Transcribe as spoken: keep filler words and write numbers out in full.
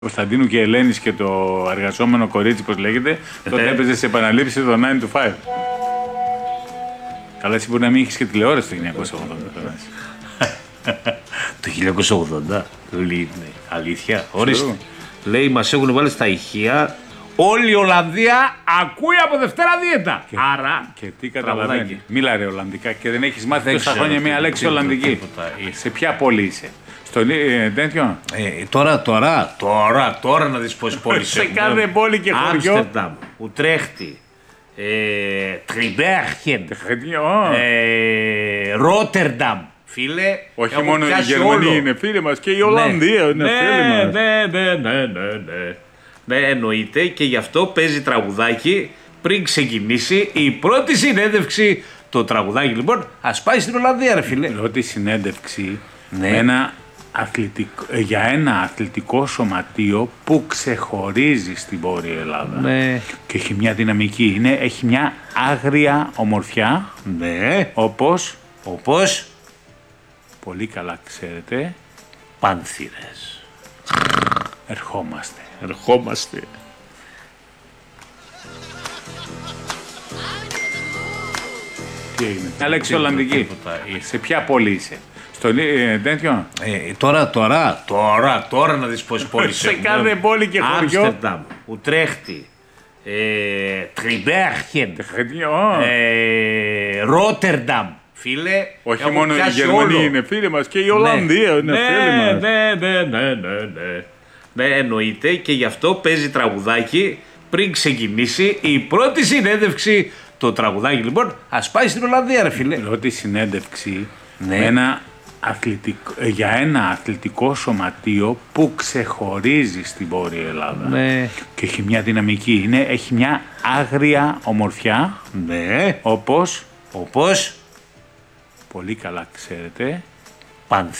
Κωνσταντίνου και Ελένης και το εργαζόμενο κορίτσι, πώς λέγεται, τότε έπαιζε σε επαναλήψεις το nine to five. Καλά, εσύ μπορεί να μην είχες και τηλεόραση το χίλια εννιακόσια ογδόντα. Το χίλια εννιακόσια ογδόντα, λέει, αλήθεια, ορίστε. Λέει, μας έχουν βάλει στα ηχεία, όλη η Ολλανδία ακούει από Δευτέρα Δίαιτα. Και, άρα, και τι καταλαβαίνει. Μίλα ρε Ολλανδικά και δεν έχεις μάθει τόσα χρόνια μία λέξη Ολλανδική. Σε ποια πόλη είσαι? Στο ε, τέτοιο. Ε, τώρα, τώρα, τώρα, τώρα να δεις πόσες πόλεις σε κάθε πόλη και χωριό. Άμστερνταμ, Ουτρέχτη, ε, Τριμπέρχεν, ε, Ρότερνταμ. Φίλε, όχι μόνο οι Γερμανοί όλο. Είναι φίλοι μας, και η Ολλανδία ναι. είναι ναι, φίλοι μας. Ναι, ναι, ναι, ναι, ναι. Ναι, εννοείται, και γι' αυτό παίζει τραγουδάκι πριν ξεκινήσει η πρώτη συνέντευξη. Το τραγουδάκι λοιπόν ας πάει στην Ολλανδία, ρε φίλε. Πρώτη συνέντευξη ναι. ένα αθλητικό, για ένα αθλητικό σωματείο που ξεχωρίζει στην Βόρεια Ελλάδα. Ναι. Και έχει μια δυναμική, είναι, έχει μια άγρια ομορφιά. Ναι. Όπως, όπως, πολύ καλά ξέρετε, Πάνθυρες. Ερχόμαστε. Ερχόμαστε. Τι έγινε? Μια λέξη Ολλανδική. Σε ποια πόλη είσαι? Στο ε, τέτοιο. Ε, τώρα, τώρα, τώρα, τώρα να δεις πόσες πόλεις σε κάθε πόλη και χωριό. Άμστερνταμ, Ουτρέχτη, ε, Τριμπέρχεν, ε, Ρότερνταμ. Φίλε, όχι μόνο οι Γερμανοί όλο. Είναι φίλοι μας, και η Ολλανδία ναι. είναι ναι, φίλοι μας. Ναι, ναι, ναι, ναι, ναι. Ναι, εννοείται, και γι' αυτό παίζει τραγουδάκι πριν ξεκινήσει η πρώτη συνέντευξη. Το τραγουδάκι λοιπόν ας πάει στην Ολλανδία, ρε φίλε. Πρώτη συνέντευξη ναι. ένα αθλητικό, για ένα αθλητικό σωματείο που ξεχωρίζει στην Βόρεια Ελλάδα. Ναι. Και έχει μια δυναμική, είναι, έχει μια άγρια ομορφιά. Ναι. Όπως, όπως, πολύ καλά ξέρετε, Πάνθυρες.